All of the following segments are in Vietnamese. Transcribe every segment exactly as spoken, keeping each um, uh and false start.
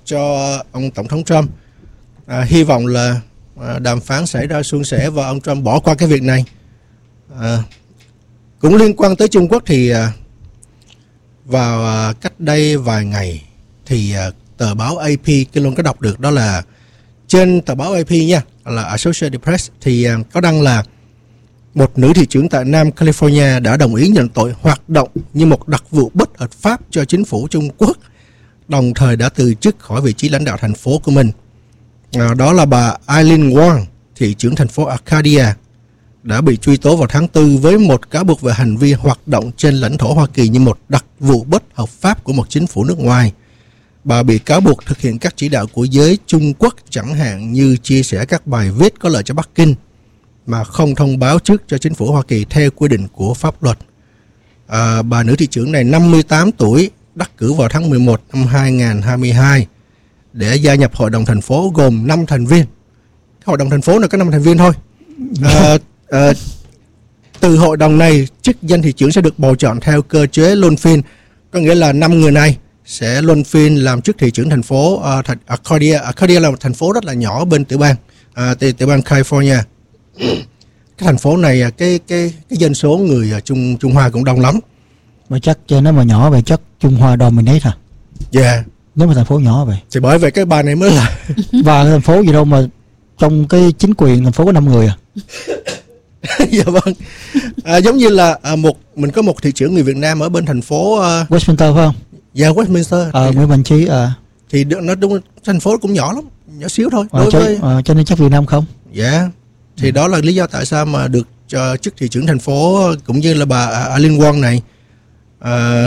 cho ông Tổng thống Trump. À, hy vọng là à, đàm phán xảy ra suôn sẻ và ông Trump bỏ qua cái việc này. À, cũng liên quan tới Trung Quốc thì à, vào à, cách đây vài ngày thì à, tờ báo a pê, cái luôn có đọc được đó là trên tờ báo a pê nha, là Associated Press thì à, có đăng là một nữ thị trưởng tại Nam California đã đồng ý nhận tội hoạt động như một đặc vụ bất hợp pháp cho chính phủ Trung Quốc, đồng thời đã từ chức khỏi vị trí lãnh đạo thành phố của mình. À, đó là bà Aileen Wang, thị trưởng thành phố Arcadia, đã bị truy tố vào tháng tư với một cáo buộc về hành vi hoạt động trên lãnh thổ Hoa Kỳ như một đặc vụ bất hợp pháp của một chính phủ nước ngoài. Bà bị cáo buộc thực hiện các chỉ đạo của giới Trung Quốc, chẳng hạn như chia sẻ các bài viết có lợi cho Bắc Kinh mà không thông báo trước cho chính phủ Hoa Kỳ theo quy định của pháp luật. À, bà nữ thị trưởng này năm mươi tám tuổi, đắc cử vào tháng mười một năm hai nghìn không trăm hai mươi hai để gia nhập hội đồng thành phố gồm năm thành viên. Hội đồng thành phố này có năm thành viên thôi. À, à, từ hội đồng này, chức danh thị trưởng sẽ được bầu chọn theo cơ chế luân phiên, có nghĩa là năm người này sẽ luân phiên làm chức thị trưởng thành phố uh, thành Arcadia. Arcadia là một thành phố rất là nhỏ bên tiểu bang uh, tiểu, tiểu bang California. Cái thành phố này cái cái cái dân số người Trung Trung Hoa cũng đông lắm. Mà chắc cho nó mà nhỏ vậy chắc Trung Hoa dominate hả? Dạ. Yeah. Nếu mà thành phố nhỏ vậy. Thì bởi vậy cái bà này mới là và thành phố gì đâu mà trong cái chính quyền thành phố có năm người à? Dạ vâng. À, giống như là à, một mình có một thị trưởng người Việt Nam ở bên thành phố uh, Westminster phải không? Dạ, Westminster. Ờ, Nguyễn Văn Chí à. Thì nó đúng, thành phố cũng nhỏ lắm, nhỏ xíu thôi. À, đối cho, với à, cho nên chắc Việt Nam không? Dạ. Thì ừ. đó là lý do tại sao mà được cho chức thị trưởng thành phố cũng như là bà Aileen Wang này. À,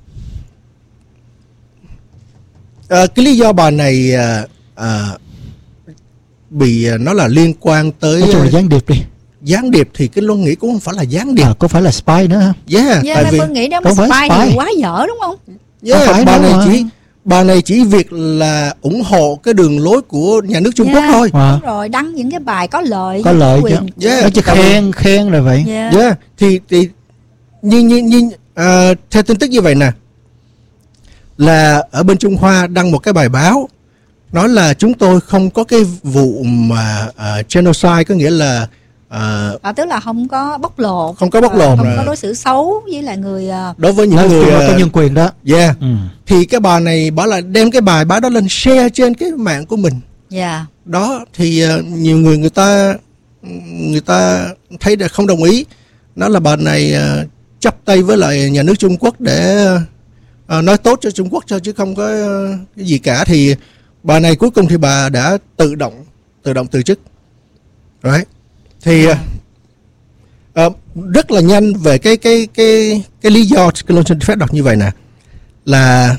à, cái lý do bà này à, à, bị nó là liên quan tới nói chung là gián điệp đi. Gián điệp thì cái Luân nghĩ cũng không phải là gián điệp. À, có phải là spy nữa hả? Yeah, yeah tại vì Phương nghĩ đó mà spy, spy thì quá dở đúng không? Yeah, không phải bà này mà. chỉ bà này chỉ việc là ủng hộ cái đường lối của nhà nước Trung yeah, Quốc thôi. À. Đúng rồi, đăng những cái bài có lợi. Có lợi chứ. Yeah, nó chỉ khen khen rồi vậy. Yeah. yeah. Thì thì như như như uh, theo tin tức như vậy nè, là ở bên Trung Hoa đăng một cái bài báo nói là chúng tôi không có cái vụ mà uh, genocide, có nghĩa là À, à, tức là không có bóc lột, không có bóc lột, không có đối xử xấu với lại người đối với những người có nhân quyền đó. Yeah. Ừ. Thì cái bà này bảo là đem cái bài báo đó lên share trên cái mạng của mình. Yeah. Đó thì uh, nhiều người người ta người ta thấy là không đồng ý, nó là bà này uh, chắp tay với lại nhà nước Trung Quốc để uh, nói tốt cho Trung Quốc thôi chứ không có uh, cái gì cả. Thì bà này cuối cùng thì bà đã tự động tự động từ chức. Right. Thì uh, uh, rất là nhanh về cái cái cái cái lý do cái luôn xin phép đọc như vậy nè, là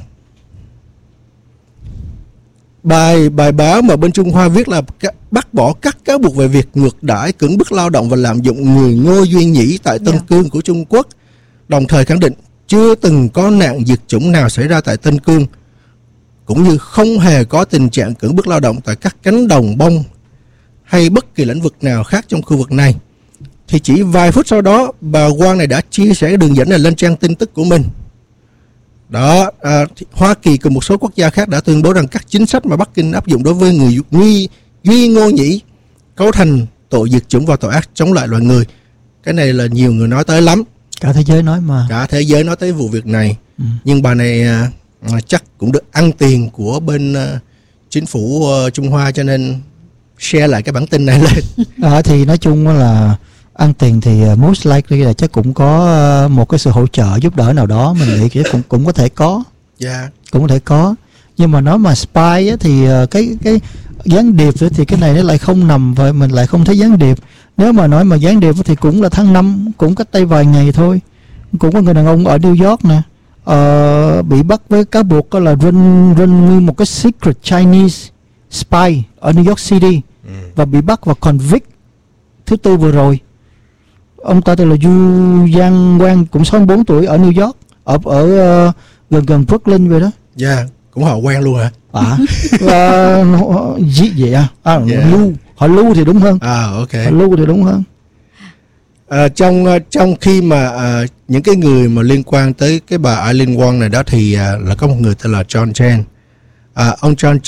bài bài báo mà bên Trung Hoa viết là bác bỏ các cáo buộc về việc ngược đãi, cưỡng bức lao động và lạm dụng người Ngô Duy Nhĩ tại Tân yeah. Cương của Trung Quốc, đồng thời khẳng định chưa từng có nạn diệt chủng nào xảy ra tại Tân Cương, cũng như không hề có tình trạng cưỡng bức lao động tại các cánh đồng bông hay bất kỳ lĩnh vực nào khác trong khu vực này. Thì chỉ vài phút sau đó, bà Wang này đã chia sẻ đường dẫn này lên trang tin tức của mình. Đó, à, Hoa Kỳ cùng một số quốc gia khác đã tuyên bố rằng các chính sách mà Bắc Kinh áp dụng đối với người Duy, Duy Ngô Nhĩ cấu thành tội diệt chủng và tội ác chống lại loài người. Cái này là nhiều người nói tới lắm. Cả thế giới nói mà. Cả thế giới nói tới vụ việc này. Ừ. Nhưng bà này à, chắc cũng được ăn tiền của bên à, chính phủ à, Trung Hoa, cho nên share lại cái bản tin này lên. À, thì nói chung là ăn tiền thì most likely là chắc cũng có một cái sự hỗ trợ giúp đỡ nào đó, mình nghĩ cũng cũng có thể có. Yeah. Cũng có thể có. Nhưng mà nói mà spy á, thì cái cái gián điệp thì cái này nó lại không nằm, vậy mình lại không thấy gián điệp. Nếu mà nói mà gián điệp thì cũng là tháng năm, cũng cách đây vài ngày thôi. Cũng có người đàn ông ở New York nè, uh, bị bắt với cáo buộc là run run nguyên một cái secret Chinese spy ở New York City. Ừ. Và bị bắt và convict thứ tư vừa rồi. Ông ta tên là Du Giang Quang, cũng sáu mươi bốn tuổi, ở New York, ở ở uh, gần gần Brooklyn vậy đó. Dạ, yeah, cũng họ quen luôn hả? À, uh, gì vậy à? À, yeah. Lưu, họ Lưu thì đúng hơn. À, ok. Họ Lưu thì đúng hơn. À, trong trong khi mà à, những cái người mà liên quan tới cái bà Aileen Wang này đó thì à, là có một người tên là John Chen. À, ông John